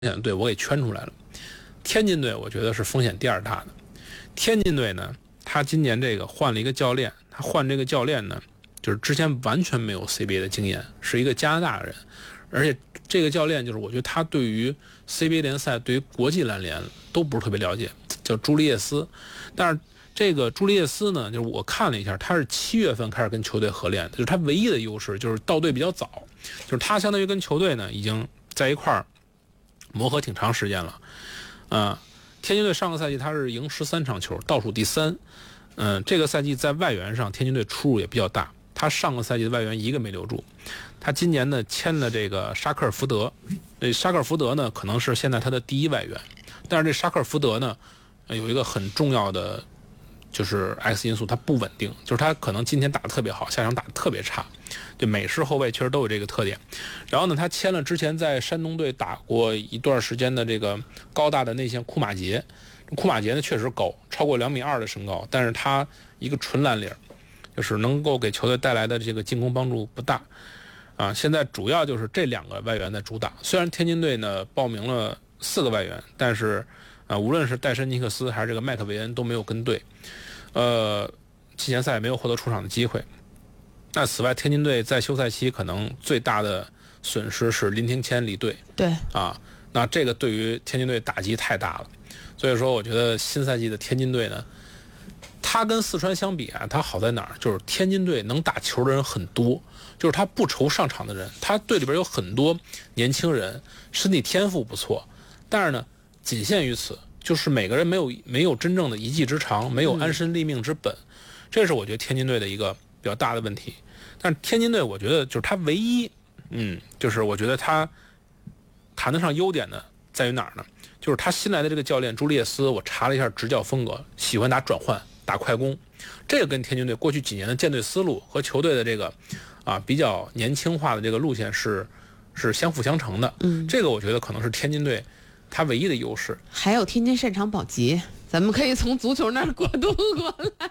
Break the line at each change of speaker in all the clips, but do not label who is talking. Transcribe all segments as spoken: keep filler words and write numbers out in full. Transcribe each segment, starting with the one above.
险队我给圈出来了。天津队我觉得是风险第二大的。天津队呢，他今年这个换了一个教练，他换这个教练呢，就是之前完全没有 C B A 的经验，是一个加拿大人，而且这个教练就是我觉得他对于 C B A 联赛、对于国际篮联都不是特别了解，叫朱利叶斯。但是这个朱利叶斯呢，就是我看了一下，他是七月份开始跟球队合练，就是他唯一的优势就是到队比较早，就是他相当于跟球队呢已经在一块儿磨合挺长时间了。呃，天津队上个赛季他是赢十三场球，倒数第三。嗯、呃，这个赛季在外援上，天津队出入也比较大。他上个赛季的外援一个没留住，他今年呢签了这个沙克尔福德。这沙克尔福德呢可能是现在他的第一外援，但是这沙克尔福德呢有一个很重要的就是 X 因素，他不稳定，就是他可能今天打得特别好，下场打得特别差。对，美式后卫确实都有这个特点。然后呢，他签了之前在山东队打过一段时间的这个高大的内线库马杰。库马杰呢确实高，超过两米二的身高，但是他一个纯蓝领，就是能够给球队带来的这个进攻帮助不大。啊，现在主要就是这两个外援的主打。虽然天津队呢报名了四个外援，但是啊，无论是戴森尼克斯还是这个麦克维恩都没有跟队，呃，季前赛也没有获得出场的机会。那此外，天津队在休赛期可能最大的损失是林庭谦离队。
对
啊，那这个对于天津队打击太大了。所以说，我觉得新赛季的天津队呢，他跟四川相比啊，他好在哪儿？就是天津队能打球的人很多，就是他不愁上场的人，他队里边有很多年轻人，身体天赋不错，但是呢，仅限于此，就是每个人没有没有真正的一技之长，没有安身立命之本，嗯、这是我觉得天津队的一个比较大的问题。但是天津队，我觉得就是他唯一，嗯，就是我觉得他谈得上优点的在于哪儿呢？就是他新来的这个教练朱利叶斯，我查了一下执教风格，喜欢打转换、打快攻，这个跟天津队过去几年的建队思路和球队的这个啊比较年轻化的这个路线是是相辅相成的。嗯，这个我觉得可能是天津队他唯一的优势。
还有天津擅长保级，咱们可以从足球那儿过渡过来。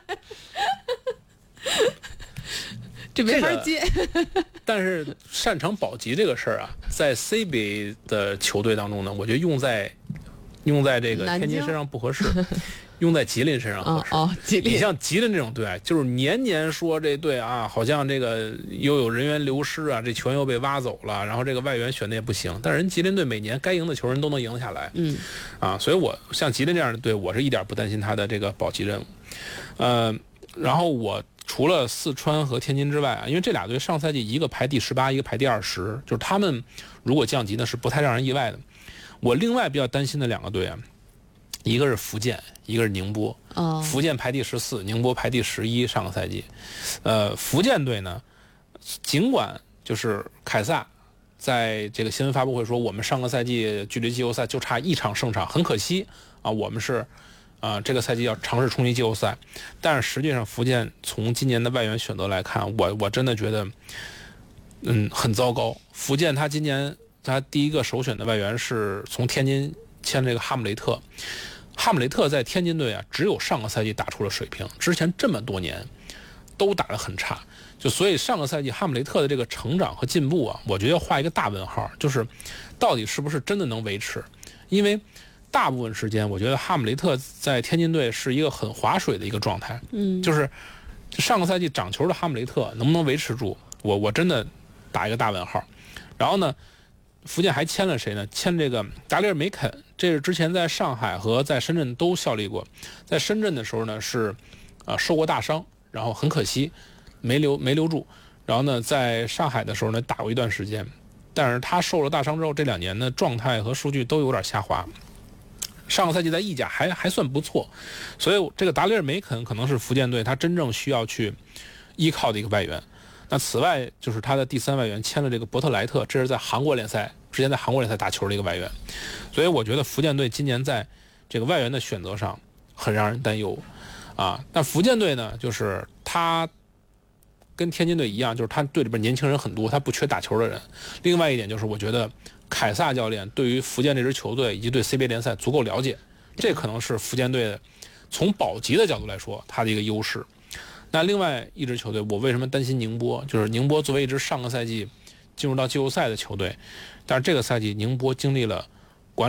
这没法接、
这个，但是擅长保级这个事儿啊，在 C B A 的球队当中呢，我觉得用在用在这个天津身上不合适，用在吉林身上合适。
哦哦，吉林，
你像吉林这种队，就是年年说这队啊，好像这个又有人员流失啊，这球员又被挖走了，然后这个外援选的也不行，但是人吉林队每年该赢的球人都能赢下来。
嗯，
啊，所以我像吉林这样的队，我是一点不担心他的这个保级任务。呃，然后我。除了四川和天津之外啊，因为这俩队上赛季一个排第十八，一个排第二十，就是他们如果降级呢是不太让人意外的。我另外比较担心的两个队啊，一个是福建，一个是宁波。
哦，
福建排第十四，宁波排第十一。上个赛季，呃，福建队呢，尽管就是凯撒在这个新闻发布会说，我们上个赛季距离季后赛就差一场胜场，很可惜啊，我们是。啊、呃，这个赛季要尝试冲击季后赛，但是实际上福建从今年的外援选择来看，我我真的觉得，嗯，很糟糕。福建他今年他第一个首选的外援是从天津签这个哈姆雷特，哈姆雷特在天津队啊，只有上个赛季打出了水平，之前这么多年都打得很差，就所以上个赛季哈姆雷特的这个成长和进步啊，我觉得要画一个大问号，就是到底是不是真的能维持，因为。大部分时间，我觉得哈姆雷特在天津队是一个很划水的一个状态。嗯，就是上个赛季掌球的哈姆雷特能不能维持住，我我真的打一个大问号。然后呢，福建还签了谁呢？签这个达里尔梅肯，这是之前在上海和在深圳都效力过。在深圳的时候呢，是呃受过大伤，然后很可惜没留没留住。然后呢，在上海的时候呢，打过一段时间，但是他受了大伤之后，这两年的状态和数据都有点下滑。上个赛季在意甲还还算不错，所以这个达里尔梅肯可能是福建队他真正需要去依靠的一个外援。那此外就是他的第三外援签了这个伯特莱特，这是在韩国联赛之前在韩国联赛打球的一个外援。所以我觉得福建队今年在这个外援的选择上很让人担忧啊。但福建队呢，就是他跟天津队一样，就是他队里边年轻人很多，他不缺打球的人。另外一点就是我觉得。凯撒教练对于福建这支球队以及对 C B A 联赛足够了解，这可能是福建队的从保级的角度来说他的一个优势。那另外一支球队，我为什么担心宁波？就是宁波作为一支上个赛季进入到季后赛的球队，但是这个赛季宁波经历了